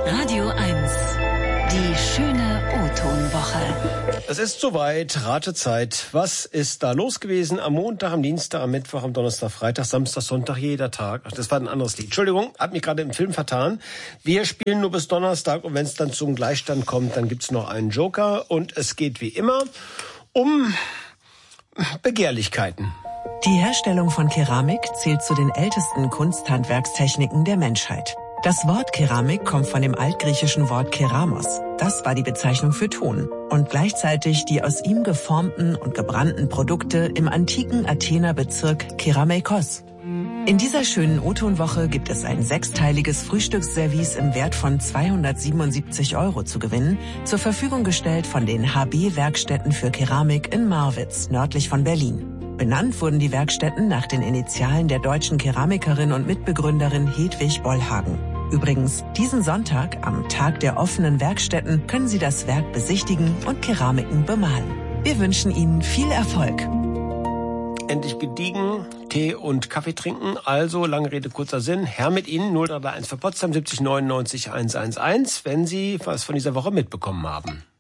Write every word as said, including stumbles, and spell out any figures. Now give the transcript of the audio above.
Radio eins. Die schöne O-Ton-Woche. Es ist soweit, Ratezeit. Was ist da los gewesen am Montag, am Dienstag, am Mittwoch, am Donnerstag, Freitag, Samstag, Sonntag, jeder Tag? Ach, das war ein anderes Lied. Entschuldigung, hab mich gerade im Film vertan. Wir spielen nur bis Donnerstag und wenn es dann zum Gleichstand kommt, dann gibt's noch einen Joker und es geht wie immer um Begehrlichkeiten. Die Herstellung von Keramik zählt zu den ältesten Kunsthandwerkstechniken der Menschheit. Das Wort Keramik kommt von dem altgriechischen Wort Keramos. Das war die Bezeichnung für Ton und gleichzeitig die aus ihm geformten und gebrannten Produkte im antiken Athener Bezirk Kerameikos. In dieser schönen O-Ton-Woche gibt es ein sechsteiliges Frühstücksservice im Wert von zweihundertsiebenundsiebzig Euro zu gewinnen, zur Verfügung gestellt von den H B-Werkstätten für Keramik in Marwitz, nördlich von Berlin. Benannt wurden die Werkstätten nach den Initialen der deutschen Keramikerin und Mitbegründerin Hedwig Bollhagen. Übrigens, diesen Sonntag, am Tag der offenen Werkstätten, können Sie das Werk besichtigen und Keramiken bemalen. Wir wünschen Ihnen viel Erfolg. Endlich gediegen, Tee und Kaffee trinken. Also, lange Rede, kurzer Sinn. Herr mit Ihnen, null drei drei eins für Potsdam, siebzig neunundneunzig eins eins eins, wenn Sie was von dieser Woche mitbekommen haben.